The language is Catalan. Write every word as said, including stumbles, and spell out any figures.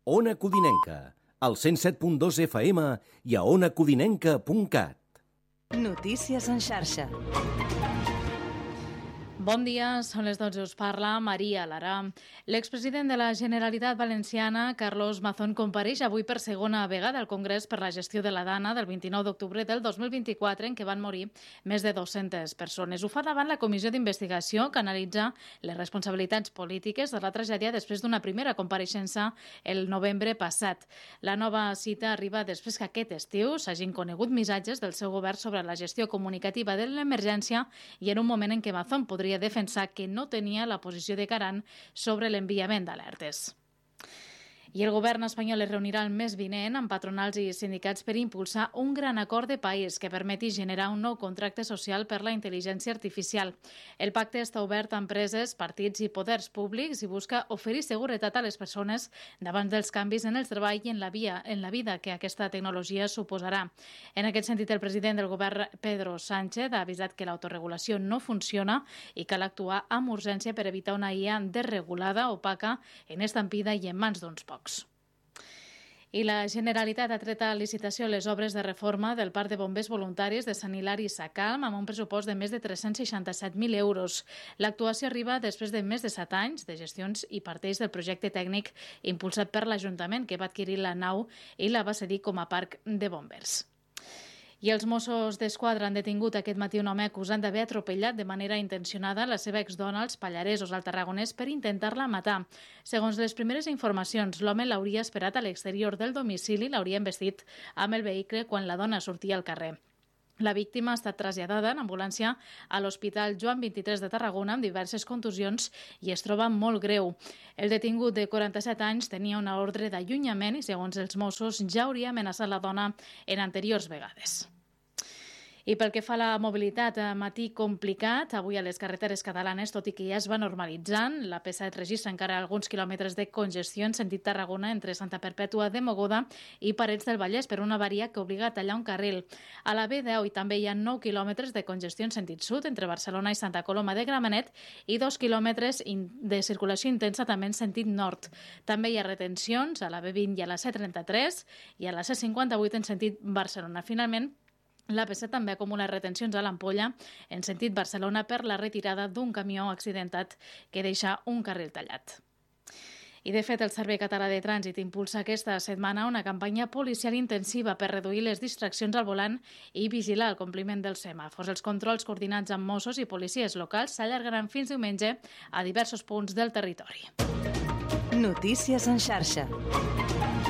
Ona Codinenca, al cent set punt dos F M i a ona codinenca punt cat. Notícies en xarxa. Bon dia, són les dotze, us parla Maria Lara. L'expresident de la Generalitat Valenciana, Carlos Mazón, compareix avui per segona vegada al Congrés per la gestió de la Dana del vint-i-nou d'octubre del dos mil vint-i-quatre, en què van morir més de dues-centes persones. Ho fa davant la comissió d'investigació que analitza les responsabilitats polítiques de la tragèdia després d'una primera compareixença el novembre passat. La nova cita arriba després que aquest estiu s'hagin conegut missatges del seu govern sobre la gestió comunicativa de l'emergència i en un moment en què Mazón podria defensar que no tenia la posició de garant sobre l'enviament d'alertes. I el govern espanyol es reunirà el mes vinent amb patronals i sindicats per impulsar un gran acord de país que permeti generar un nou contracte social per la intel·ligència artificial. El pacte està obert a empreses, partits i poders públics i busca oferir seguretat a les persones davant dels canvis en el treball i en la, via, en la vida que aquesta tecnologia suposarà. En aquest sentit, el president del govern, Pedro Sánchez, ha avisat que l'autoregulació no funciona i cal actuar amb urgència per evitar una I A desregulada, opaca, en estampida i en mans d'uns pocs. I la Generalitat ha tret a licitació les obres de reforma del Parc de Bombers Voluntaris de Sant Hilari Sacalm amb un pressupost de més de tres-cents seixanta-set mil euros. L'actuació arriba després de més de set anys de gestions i parteix del projecte tècnic impulsat per l'Ajuntament, que va adquirir la nau i la va cedir com a parc de bombers. I els Mossos d'Esquadra han detingut aquest matí un home acusant d'haver atropellat de manera intencionada la seva exdona als Pallaresos, al Tarragonès, per intentar-la matar. Segons les primeres informacions, l'home l'hauria esperat a l'exterior del domicili i l'hauria investit amb el vehicle quan la dona sortia al carrer. La víctima ha estat traslladada en ambulància a l'Hospital Joan vint-i-tres de Tarragona amb diverses contusions i es troba molt greu. El detingut de quaranta-set anys tenia una ordre d'allunyament i, segons els Mossos, ja hauria amenaçat la dona en anteriors vegades. I pel que fa a la mobilitat, matí complicat avui a les carreteres catalanes, tot i que ja es va normalitzant. La P set registra encara alguns quilòmetres de congestió en sentit Tarragona entre Santa Perpètua de Mogoda i Parets del Vallès per una avaria que obliga a tallar un carril. A la B deu i també hi ha nou quilòmetres de congestió en sentit sud entre Barcelona i Santa Coloma de Gramenet i dos quilòmetres de circulació intensa també en sentit nord. També hi ha retencions a la B vint i a la C trenta-tres i a la C cinquanta-vuit en sentit Barcelona. Finalment, la P set també acumula retencions a l'Ampolla en sentit Barcelona per la retirada d'un camió accidentat que deixa un carril tallat. I, de fet, el Servei Català de Trànsit impulsa aquesta setmana una campanya policial intensiva per reduir les distraccions al volant i vigilar el compliment dels semàfors. Els controls coordinats amb Mossos i policies locals s'allargaran fins diumenge a diversos punts del territori. Notícies en xarxa.